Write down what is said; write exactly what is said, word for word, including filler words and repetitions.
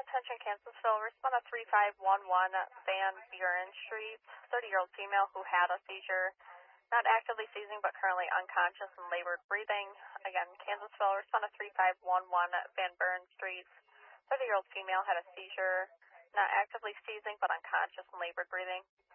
Attention Kansasville, respond to three five one one Van Buren Street, thirty-year-old female who had a seizure, not actively seizing but currently unconscious and labored breathing. Again, Kansasville, respond to three five one one Van Buren Street, thirty-year-old female had a seizure, not actively seizing but unconscious and labored breathing.